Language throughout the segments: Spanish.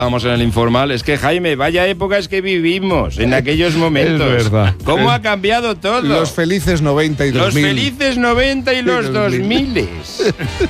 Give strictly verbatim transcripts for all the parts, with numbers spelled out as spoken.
Vamos en el informal, es que Jaime, vaya épocas que vivimos en aquellos momentos. Es verdad. ¿Cómo es... ha cambiado todo? Los felices noventa y dos mil. Los felices noventa y los dos miles.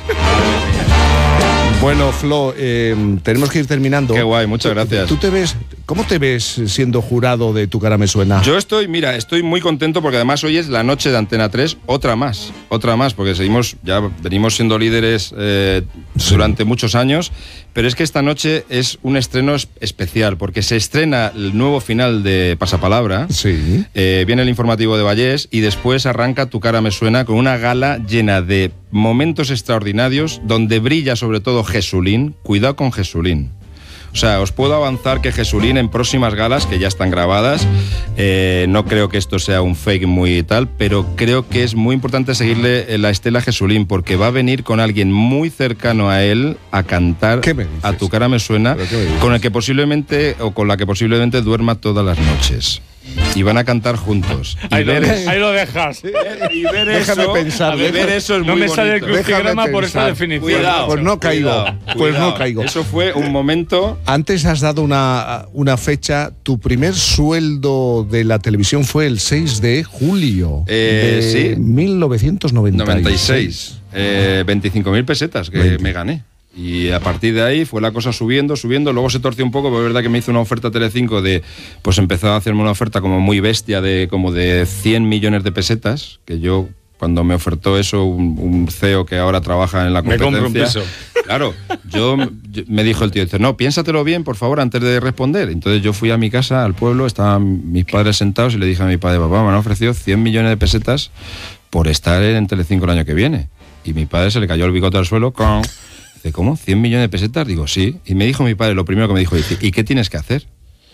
Bueno, Flo, eh, tenemos que ir terminando. Qué guay, muchas gracias. ¿Tú te ves, cómo te ves siendo jurado de Tu cara me suena? Yo estoy, mira, estoy muy contento porque además hoy es la noche de Antena tres, otra más, otra más, porque seguimos, ya venimos siendo líderes eh, sí. durante muchos años, pero es que esta noche es un estreno especial, porque se estrena el nuevo final de Pasapalabra, sí. eh, viene el informativo de Vallés y después arranca Tu cara me suena con una gala llena de momentos extraordinarios donde brilla sobre todo Jesulín. Cuidado con Jesulín. O sea, os puedo avanzar que Jesulín en próximas galas, que ya están grabadas, eh, no creo que esto sea un fake muy tal, pero creo que es muy importante seguirle la estela a Jesulín, porque va a venir con alguien muy cercano a él a cantar A Tu cara me suena, con el que posiblemente, o con la que posiblemente duerma todas las noches. Y van a cantar juntos. Y ahí, ver lo, es, ahí lo dejas. Y ver Déjame eso, pensar. Y ver eso es no muy me sale el crucigrama por esta definición. Cuidado, pues no caigo. Cuidado, pues cuidado. no caigo. Eso fue un momento. Antes has dado una, una fecha. Tu primer sueldo de la televisión fue el seis de julio Eh, de sí. mil novecientos noventa y seis. noventa y seis. Eh, veinticinco mil pesetas que veinte. Me gané. Y a partir de ahí fue la cosa subiendo, subiendo, luego se torció un poco, pero es verdad que me hizo una oferta Telecinco de, pues empezó a hacerme una oferta como muy bestia de como de cien millones de pesetas, que yo cuando me ofertó eso un, un C E O que ahora trabaja en la competencia. Me compro un piso. Claro, yo, yo me dijo el tío, dice, no, piénsatelo bien, por favor, antes de responder. Entonces yo fui a mi casa, al pueblo, estaban mis padres sentados y le dije a mi padre, papá, me han ofrecido cien millones de pesetas por estar en Telecinco el año que viene. Y mi padre se le cayó el bigote al suelo con... Dice, ¿cómo? ¿cien millones de pesetas? Digo, sí. Y me dijo mi padre, lo primero que me dijo, dice, ¿y qué tienes que hacer?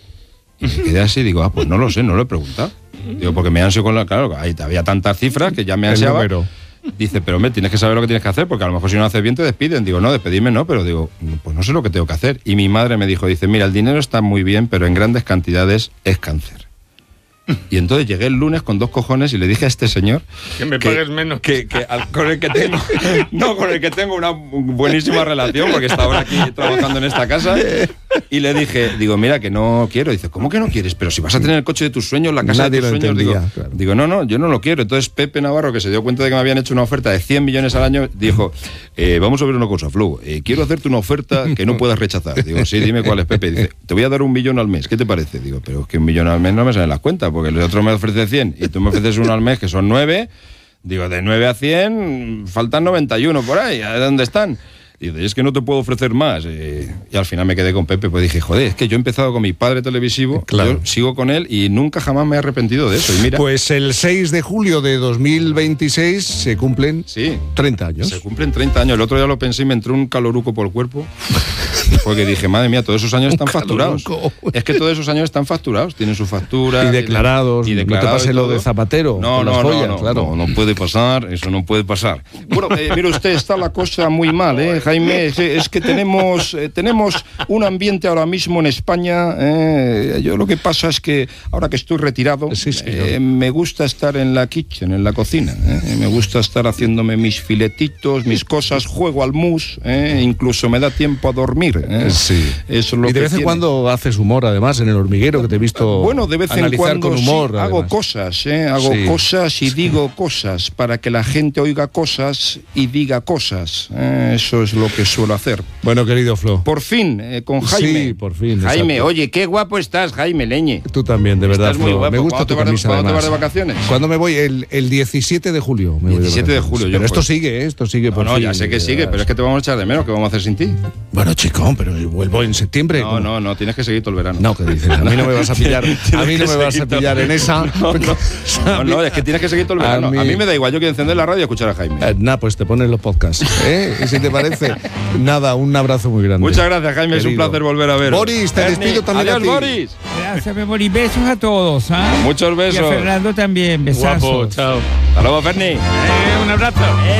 Y me quedé así, digo, ah, pues no lo sé, no lo he preguntado. Digo, porque me ansio con la... Claro, ahí había tantas cifras que ya me ansiaba. Dice, pero hombre, tienes que saber lo que tienes que hacer, porque a lo mejor si no haces bien te despiden. Digo, no, despedirme no, pero digo, pues no sé lo que tengo que hacer. Y mi madre me dijo, dice, mira, el dinero está muy bien, pero en grandes cantidades es cáncer. Y entonces llegué el lunes con dos cojones y le dije a este señor que me que, pagues menos que, que al, con el que tengo no con el que tengo una buenísima relación porque está ahora aquí trabajando en esta casa y le dije, digo, mira que no quiero. Dice, ¿cómo que no quieres? Pero si vas a tener el coche de tus sueños, la casa Nadie de tus lo sueños. entendía, Digo, claro. digo, no, no, yo no lo quiero. Entonces Pepe Navarro, que se dio cuenta de que me habían hecho una oferta de cien millones al año, dijo, eh, vamos a ver una cosa, Flo, eh, quiero hacerte una oferta que no puedas rechazar. Digo, sí, dime cuál es, Pepe. Dice, te voy a dar un millón al mes, ¿qué te parece? Digo, pero es que un millón al mes no me salen las cuentas, porque el otro me ofrece cien y tú me ofreces uno al mes, que son nueve. Digo, de nueve a cien faltan noventa y uno por ahí, ¿a dónde están? Y dice, es que no te puedo ofrecer más. Eh, y al final me quedé con Pepe, pues dije, joder, es que yo he empezado con mi padre televisivo, claro. Yo sigo con él y nunca jamás me he arrepentido de eso. Y mira, pues el seis de julio de dos mil veintiséis se cumplen sí, treinta años. Se cumplen treinta años. El otro día lo pensé y me entró un caloruco por el cuerpo. Porque dije, madre mía, todos esos años están facturados. Es que todos esos años están facturados, tienen su factura. Y declarados. Y declarados no te pase lo de Zapatero. No, no, joyas, no, no, claro. no, no puede pasar, eso no puede pasar. Bueno, eh, mire usted, está la cosa muy mal, ¿eh, Jaime? Es, es que tenemos, eh, tenemos un ambiente ahora mismo en España. Eh, yo lo que pasa es que ahora que estoy retirado, sí, sí, eh, me gusta estar en la kitchen, en la cocina. Eh, me gusta estar haciéndome mis filetitos, mis cosas, juego al mus, eh, incluso me da tiempo a dormir. Eh. Sí. Eso es lo y de que vez en tiene. Cuando haces humor, además, en El Hormiguero, que te he visto bueno, de vez en cuando con humor, sí, hago cosas, ¿eh? hago sí. cosas y digo cosas para que la gente oiga cosas y diga cosas. ¿eh? Eso es lo que suelo hacer. Bueno, querido Flo. Por fin, eh, con Jaime. Sí, por fin. Jaime, exacto. oye, qué guapo estás, Jaime Leñe. Tú también, de verdad, Estás muy Flo. guapo. Me gusta tu camisa, ¿Cuándo te vas además. de vacaciones? ¿Cuándo me voy? El, el diecisiete de julio. Me diecisiete voy de julio. Pero yo esto pues. sigue, ¿eh? Esto sigue por No, no, fin. ya sé que sigue, pero es que te vamos a echar de menos. ¿Qué vamos a hacer sin ti? Bueno, chico, pero vuelvo en septiembre. No, no, no, tienes que seguir todo el verano. No, ¿qué dices? A mí no me vas a pillar. A mí no me vas a pillar en esa. No, no, no, no, es que tienes que seguir todo el verano. A mí, a mí me da igual, yo quiero encender la radio y escuchar a Jaime. Eh, nada, pues te pones los podcasts, ¿eh? Y si te parece, nada, un abrazo muy grande. Muchas gracias, Jaime, querido. Es un placer volver a ver. Boris, te Ernie, despido también adiós, a ti. Boris. Gracias, mi amor, y besos a todos. ¿eh? Muchos besos. Y a Fernando también, besazos. Guapo, chao. Hasta luego, Ferni. Eh, un abrazo. Eh.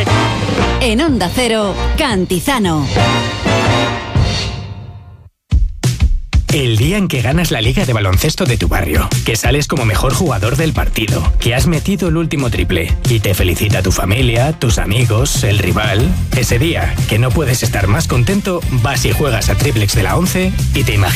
En Onda Cero, Cantizano. El día en que ganas la liga de baloncesto de tu barrio, que sales como mejor jugador del partido, que has metido el último triple y te felicita tu familia, tus amigos, el rival. Ese día, que no puedes estar más contento, vas y juegas a Triplex de la once y te imaginas